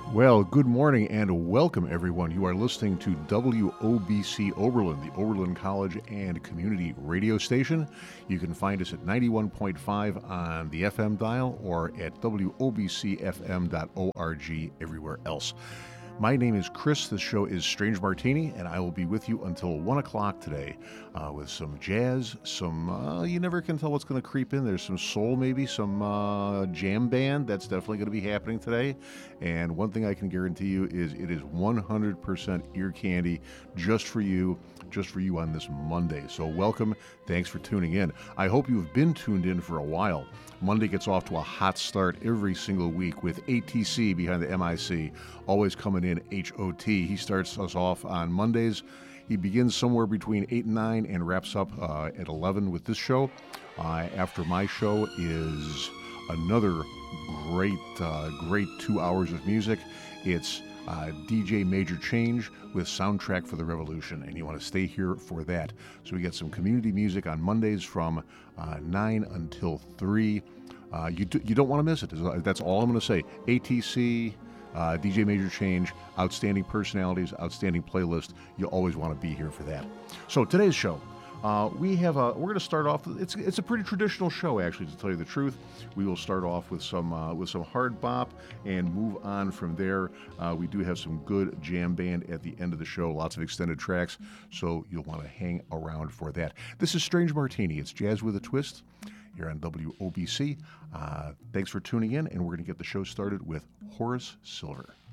Well, good morning and welcome, everyone. You are listening to WOBC Oberlin, the Oberlin College and Community Radio Station. You can find us at 91.5 on the FM dial or at WOBCFM.org everywhere else. My name is Chris. This show is Strange Martini, and I will be with you until 1 o'clock today with some jazz, some, you never can tell what's going to creep in. There's some soul, maybe, some jam band. That's definitely going to be happening today. And one thing I can guarantee you is it is 100% ear candy just for you on this Monday. So welcome. Thanks for tuning in. I hope you've been tuned in for a while. Monday gets off to a hot start every single week with ATC behind the MIC, always coming in HOT. He starts us off on Mondays. He begins somewhere between 8 and 9 and wraps up at 11 with this show. After my show is another great 2 hours of music. It's DJ Major Change with Soundtrack for the Revolution, and you want to stay here for that. So we get some community music on Mondays from 9 until 3. You don't want to miss it. That's all I'm going to say. ATC, DJ Major Change, outstanding personalities, outstanding playlist. You always want to be here for that. So today's show. We're going to start off. It's a pretty traditional show, actually, to tell you the truth. We will start off with some hard bop and move on from there. We do have some good jam band at the end of the show, lots of extended tracks, so you'll want to hang around for that. This is Strange Martini. It's Jazz with a Twist here on WOBC. Thanks for tuning in, and we're going to get the show started with Horace Silver.